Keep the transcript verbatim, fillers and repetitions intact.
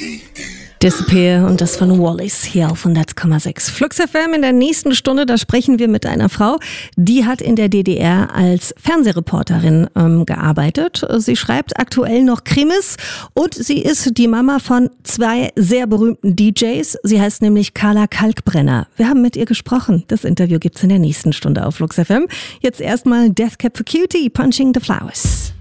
Disappear und das von Wallis hier auf hundert Komma sechs. Flux F M in der nächsten Stunde, da sprechen wir mit einer Frau, die hat in der D D R als Fernsehreporterin ähm, gearbeitet. Sie schreibt aktuell noch Krimis und sie ist die Mama von zwei sehr berühmten D Js. Sie heißt nämlich Carla Kalkbrenner. Wir haben mit ihr gesprochen. Das Interview gibt's in der nächsten Stunde auf Flux F M. Jetzt erstmal Death Cab for Cutie, Punching the Flowers.